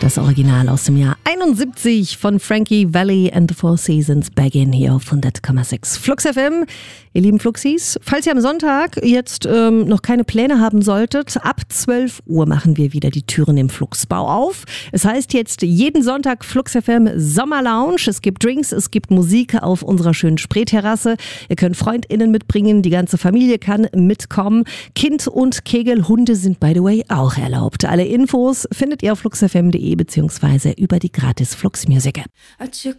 Das Original aus dem Jahr 71 von Frankie Valli and the Four Seasons Back-In hier auf 100,6 Flux FM. Ihr lieben Fluxis, falls ihr am Sonntag jetzt noch keine Pläne haben solltet, ab 12 Uhr machen wir wieder die Türen im Fluxbau auf. Es heißt jetzt jeden Sonntag Flux FM Sommerlounge. Es gibt Drinks, es gibt Musik auf unserer schönen Spreeterrasse. Ihr könnt FreundInnen mitbringen, die ganze Familie kann mitkommen. Kind- und Kegelhunde sind by the way auch erlaubt. Alle Infos findet ihr auf fluxfm.de beziehungsweise über die gratis Flux Music App.